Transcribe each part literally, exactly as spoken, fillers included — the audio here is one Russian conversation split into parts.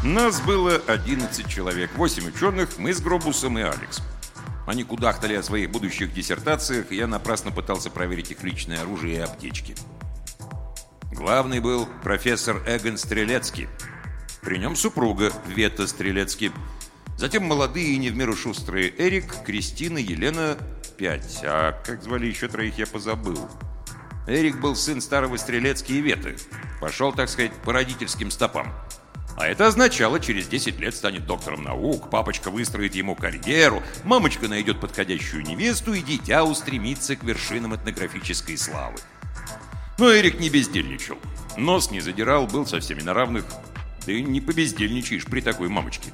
Нас было одиннадцать человек. восемь ученых, мы с Гробусом и Алекс. Они кудахтали о своих будущих диссертациях, и я напрасно пытался проверить их личное оружие и аптечки. Главный был профессор Эгон Стрелецкий. При нем супруга Вета Стрелецкий. Затем молодые и не в меру шустрые Эрик, Кристина, Елена, пять. А как звали еще троих, я позабыл. Эрик был сын старого Стрелецкий и Веты. Пошел, так сказать, по родительским стопам. А это означало, через десять лет станет доктором наук, папочка выстроит ему карьеру, мамочка найдет подходящую невесту, и дитя устремится к вершинам этнографической славы. Но Эрик не бездельничал. Нос не задирал, был со всеми на равных. Ты не побездельничаешь при такой мамочке.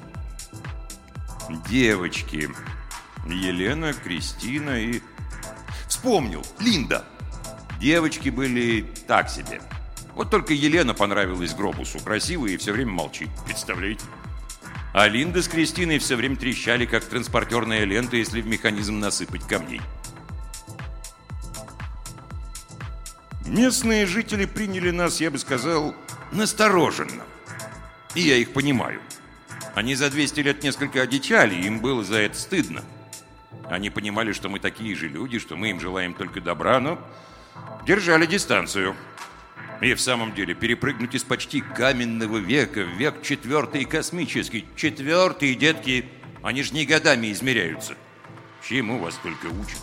Девочки. Елена, Кристина и... Вспомнил, Линда. Девочки были так себе. Вот только Елена понравилась Гробусу. Красивая и все время молчит. Представляете? А Линда с Кристиной все время трещали, как транспортерная лента, если в механизм насыпать камней. Местные жители приняли нас, я бы сказал, настороженно. И я их понимаю. Они за двести лет несколько одичали, им было за это стыдно. Они понимали, что мы такие же люди, что мы им желаем только добра, но держали дистанцию. И в самом деле перепрыгнуть из почти каменного века в век четвертый космический. Четвертый, детки, они же не годами измеряются. Чему вас только учат?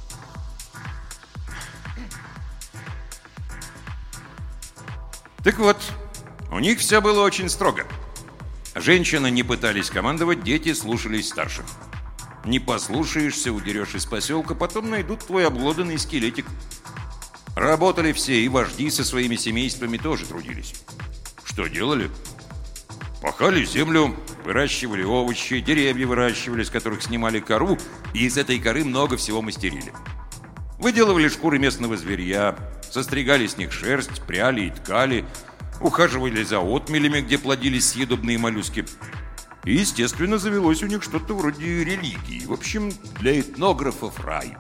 Так вот, у них все было очень строго. Женщины не пытались командовать, дети слушались старших. Не послушаешься, удерешь из поселка, потом найдут твой обглоданный скелетик. Работали все, и вожди со своими семействами тоже трудились. Что делали? Пахали землю, выращивали овощи, деревья выращивали, с которых снимали кору, и из этой коры много всего мастерили. Выделывали шкуры местного зверья, состригали с них шерсть, пряли и ткали, ухаживали за отмелями, где плодились съедобные моллюски. И, естественно, завелось у них что-то вроде религии. В общем, для этнографов рай.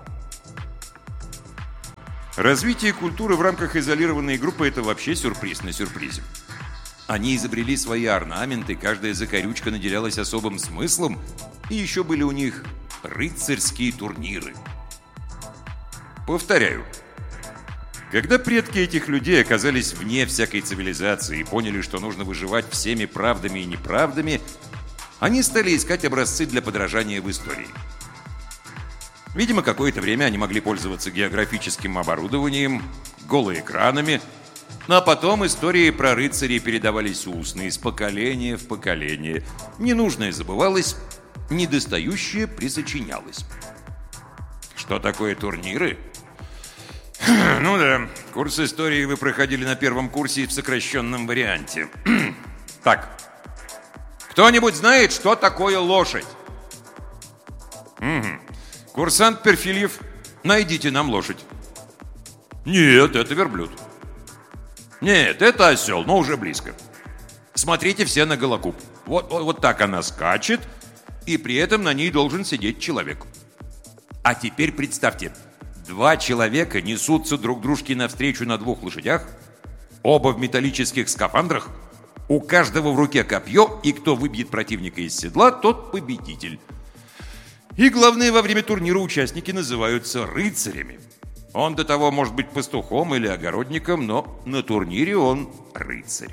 Развитие культуры в рамках изолированной группы – это вообще сюрприз на сюрпризе. Они изобрели свои орнаменты, каждая закорючка наделялась особым смыслом, и еще были у них рыцарские турниры. Повторяю, когда предки этих людей оказались вне всякой цивилизации и поняли, что нужно выживать всеми правдами и неправдами, они стали искать образцы для подражания в истории. Видимо, какое-то время они могли пользоваться географическим оборудованием, голоэкранами, а потом истории про рыцарей передавались устно, из поколения в поколение. Ненужное забывалось, недостающее присочинялось. Что такое турниры? Ну да, курс истории вы проходили на первом курсе в сокращенном варианте. Так, кто-нибудь знает, что такое лошадь? Угу. Курсант Перфильев, найдите нам лошадь. Нет, это верблюд. Нет, это осел, но уже близко. Смотрите все на голокуб. Вот, вот, вот так она скачет, и при этом на ней должен сидеть человек. А теперь представьте, два человека несутся друг дружке навстречу на двух лошадях, оба в металлических скафандрах, у каждого в руке копье, и кто выбьет противника из седла, тот победитель. И главное, во время турнира участники называются рыцарями. Он до того может быть пастухом или огородником, но на турнире он рыцарь.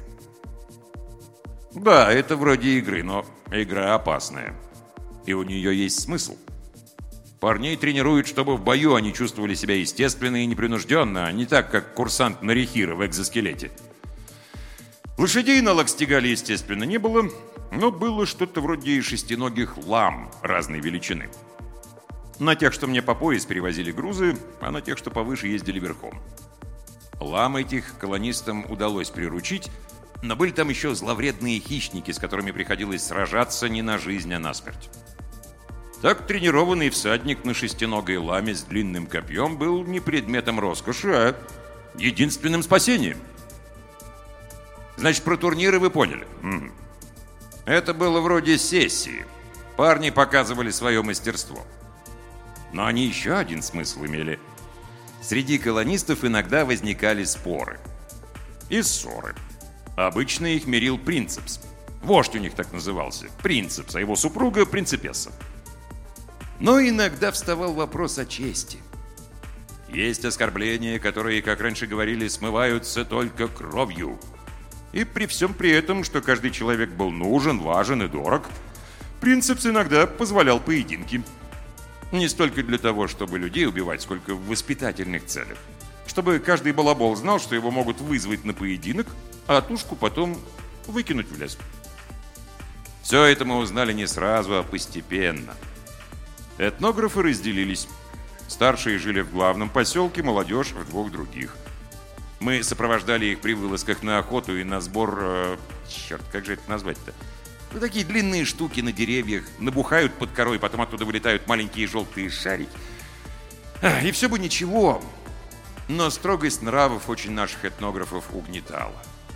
Да, это вроде игры, но игра опасная. И у нее есть смысл. Парней тренируют, чтобы в бою они чувствовали себя естественно и непринужденно, а не так, как курсант Нарихира в экзоскелете. Лошадей на Лакстигале, естественно, не было, но было что-то вроде шестиногих лам разной величины. На тех, что мне по пояс перевозили грузы, а на тех, что повыше, ездили верхом. Лам этих колонистам удалось приручить, но были там еще зловредные хищники, с которыми приходилось сражаться не на жизнь, а на смерть. Так тренированный всадник на шестиногой ламе с длинным копьем был не предметом роскоши, а единственным спасением. Значит, про турниры вы поняли. Угу. Это было вроде сессии. Парни показывали свое мастерство. Но они еще один смысл имели. Среди колонистов иногда возникали споры и ссоры. Обычно их мерил принцепс. Вождь у них так назывался. Принцепс, а его супруга принципесса. Но иногда вставал вопрос о чести. Есть оскорбления, которые, как раньше говорили, смываются только кровью. И при всем при этом, что каждый человек был нужен, важен и дорог, принцепс иногда позволял поединки. Не столько для того, чтобы людей убивать, сколько в воспитательных целях. Чтобы каждый балабол знал, что его могут вызвать на поединок, а тушку потом выкинуть в лес. Все это мы узнали не сразу, а постепенно. Этнографы разделились. Старшие жили в главном поселке, молодежь в двух других. Мы сопровождали их при вылазках на охоту и на сбор... Э, черт, как же это назвать-то? Ну, такие длинные штуки на деревьях, набухают под корой, потом оттуда вылетают маленькие желтые шарики. А, и все бы ничего, но строгость нравов очень наших этнографов угнетала.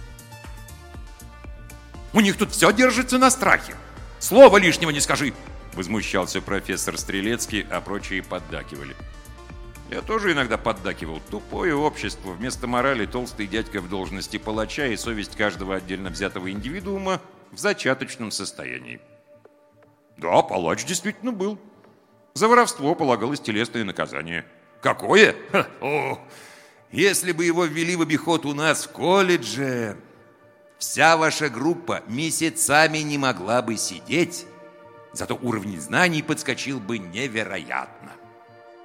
«У них тут все держится на страхе. Слова лишнего не скажи!» Возмущался профессор Стрелецкий, а прочие поддакивали. Я тоже иногда поддакивал. Тупое общество. Вместо морали толстый дядька в должности палача и совесть каждого отдельно взятого индивидуума в зачаточном состоянии. Да, палач действительно был. За воровство полагалось телесное наказание. Какое? Ха, о, если бы его ввели в обиход у нас в колледже, вся ваша группа месяцами не могла бы сидеть, зато уровень знаний подскочил бы невероятно.